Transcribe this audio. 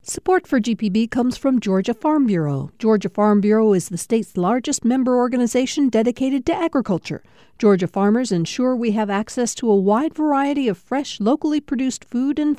Support for GPB comes from Georgia Farm Bureau. Georgia Farm Bureau is the state's largest member organization dedicated to agriculture. Georgia farmers ensure we have access to a wide variety of fresh, locally produced food and